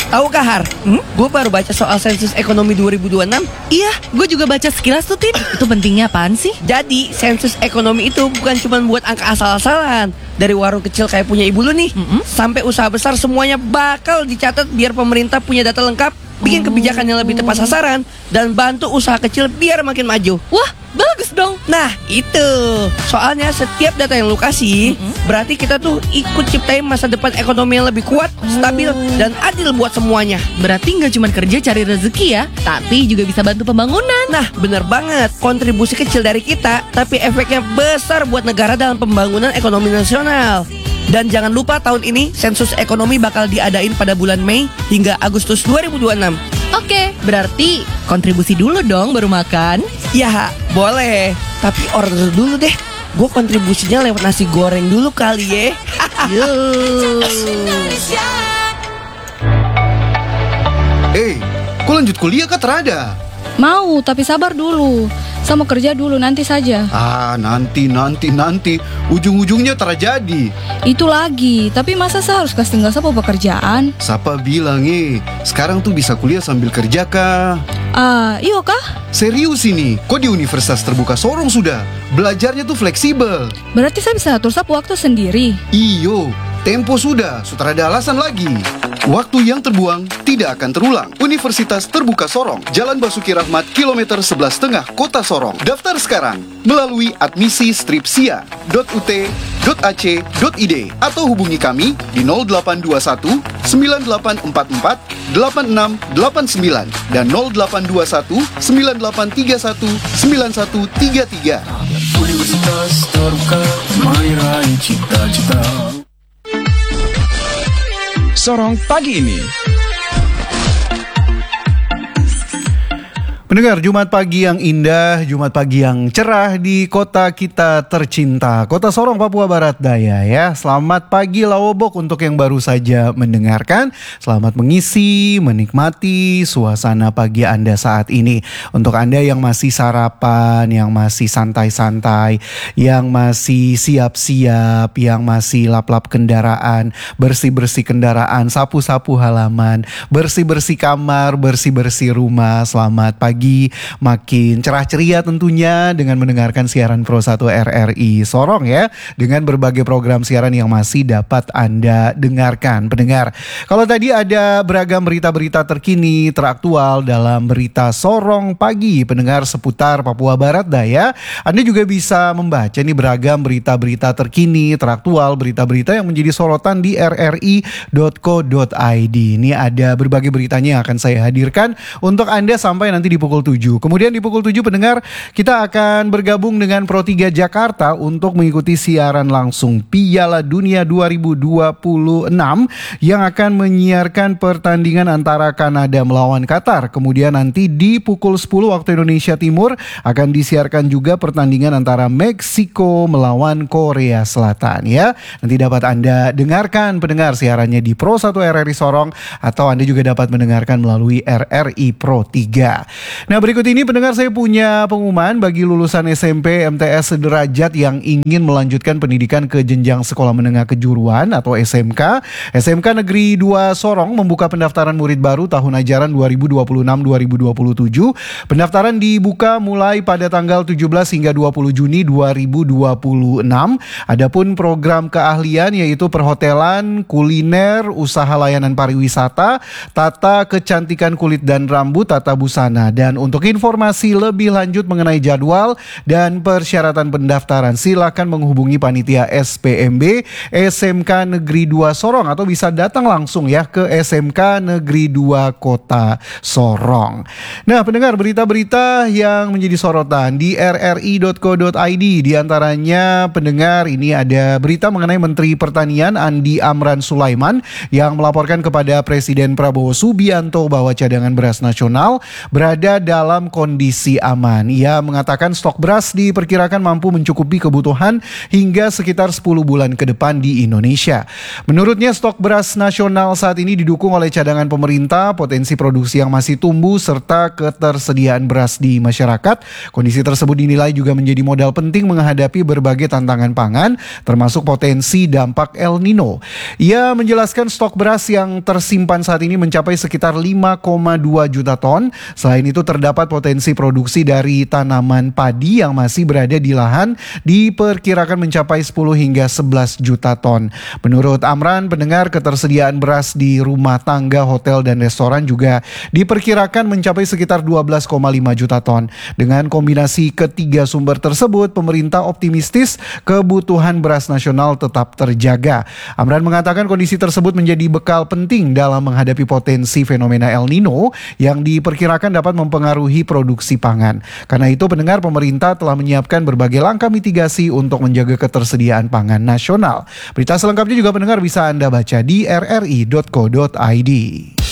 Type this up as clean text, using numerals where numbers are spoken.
Tahukah Har? Gue baru baca soal sensus ekonomi 2026. Iya, gue juga baca sekilas tuh, Tin. Itu pentingnya apaan sih? Jadi sensus ekonomi itu bukan cuma buat angka asal-asalan. Dari warung kecil kayak punya ibu lu nih, sampai usaha besar semuanya bakal dicatat biar pemerintah punya data lengkap, bikin kebijakan yang lebih tepat sasaran, dan bantu usaha kecil biar makin maju. Wah, bagus dong. Nah itu, soalnya setiap data yang lu kasih, berarti kita tuh ikut ciptain masa depan ekonomi yang lebih kuat, stabil, dan adil buat semuanya. Berarti nggak cuma kerja cari rezeki ya, tapi juga bisa bantu pembangunan. Nah bener banget, kontribusi kecil dari kita, tapi efeknya besar buat negara dalam pembangunan ekonomi nasional. Dan jangan lupa tahun ini sensus ekonomi bakal diadain pada bulan Mei hingga Agustus 2026. Oke, berarti kontribusi dulu dong baru makan. Ya boleh, tapi order dulu deh. Gue kontribusinya lewat nasi goreng dulu kali ya. Kok lanjut kuliah kah terada? Mau, tapi sabar dulu. Saya mau kerja dulu, nanti saja. Nanti. Ujung-ujungnya terjadi. Itu lagi, tapi masa saya harus kasih tinggal sama pekerjaan? Siapa bilang sekarang tuh bisa kuliah sambil kerja kah? Iya kah? Serius ini, kok di Universitas Terbuka Sorong sudah? Belajarnya tuh fleksibel. Berarti saya bisa atur waktu sendiri. Iyo, tempo sudah ada alasan lagi. Waktu yang terbuang tidak akan terulang. Universitas Terbuka Sorong, Jalan Basuki Rahmat, kilometer 11,5 Kota Sorong. Daftar sekarang melalui admisi-sia.ut.ac.id atau hubungi kami di 0821 9844 8689 dan 0821 9831 9133. Universitas Terbuka, mari raih cita-cita. Sorong pagi ini. Pendengar, Jumat pagi yang indah, Jumat pagi yang cerah di kota kita tercinta, Kota Sorong, Papua Barat Daya ya. Selamat pagi Lawobok untuk yang baru saja mendengarkan. Selamat mengisi, menikmati suasana pagi Anda saat ini. Untuk Anda yang masih sarapan, yang masih santai-santai, yang masih siap-siap, yang masih lap-lap kendaraan, bersih-bersih kendaraan, sapu-sapu halaman, bersih-bersih kamar, bersih-bersih rumah. Selamat pagi, makin cerah ceria tentunya dengan mendengarkan siaran Pro 1 RRI Sorong ya, dengan berbagai program siaran yang masih dapat Anda dengarkan. Pendengar, kalau tadi ada beragam berita-berita terkini, teraktual dalam berita Sorong pagi, pendengar, seputar Papua Barat Daya, Anda juga bisa membaca nih beragam berita-berita terkini, teraktual, berita-berita yang menjadi sorotan di rri.co.id. Ini ada berbagai beritanya yang akan saya hadirkan untuk Anda sampai nanti di pukul 7. Kemudian di pukul 7 pendengar, kita akan bergabung dengan Pro 3 Jakarta untuk mengikuti siaran langsung Piala Dunia 2026 yang akan menyiarkan pertandingan antara Kanada melawan Qatar. Kemudian nanti di pukul 10 waktu Indonesia Timur akan disiarkan juga pertandingan antara Meksiko melawan Korea Selatan ya. Nanti dapat Anda dengarkan pendengar siarannya di Pro 1 RRI Sorong, atau Anda juga dapat mendengarkan melalui RRI Pro 3. Nah, berikut ini pendengar, saya punya pengumuman bagi lulusan SMP MTS sederajat yang ingin melanjutkan pendidikan ke jenjang sekolah menengah kejuruan atau SMK. SMK Negeri 2 Sorong membuka pendaftaran murid baru tahun ajaran 2026-2027. Pendaftaran dibuka mulai pada tanggal 17 hingga 20 Juni 2026. Adapun program keahlian yaitu perhotelan, kuliner, usaha layanan pariwisata, tata kecantikan kulit dan rambut, tata busana. Dan untuk informasi lebih lanjut mengenai jadwal dan persyaratan pendaftaran, silakan menghubungi panitia SPMB SMK Negeri 2 Sorong, atau bisa datang langsung ya ke SMK Negeri 2 Kota Sorong. Nah, pendengar, berita-berita yang menjadi sorotan di rri.co.id, di antaranya pendengar ini ada berita mengenai Menteri Pertanian Andi Amran Sulaiman yang melaporkan kepada Presiden Prabowo Subianto bahwa cadangan beras nasional berada berada dalam kondisi aman. Ia mengatakan stok beras diperkirakan mampu mencukupi kebutuhan hingga sekitar 10 bulan ke depan di Indonesia. Menurutnya stok beras nasional saat ini didukung oleh cadangan pemerintah, potensi produksi yang masih tumbuh, serta ketersediaan beras di masyarakat. Kondisi tersebut dinilai juga menjadi modal penting menghadapi berbagai tantangan pangan, termasuk potensi dampak El Nino. Ia menjelaskan stok beras yang tersimpan saat ini mencapai sekitar 5,2 juta ton. Selain itu terdapat potensi produksi dari tanaman padi yang masih berada di lahan diperkirakan mencapai 10 hingga 11 juta ton. Menurut Amran, pendengar, ketersediaan beras di rumah tangga, hotel, dan restoran juga diperkirakan mencapai sekitar 12,5 juta ton. Dengan kombinasi ketiga sumber tersebut, pemerintah optimistis kebutuhan beras nasional tetap terjaga. Amran mengatakan kondisi tersebut menjadi bekal penting dalam menghadapi potensi fenomena El Nino yang diperkirakan dapat mempengaruhi produksi pangan. Karena itu, pendengar, pemerintah telah menyiapkan berbagai langkah mitigasi untuk menjaga ketersediaan pangan nasional. Berita selengkapnya juga pendengar bisa Anda baca di rri.co.id.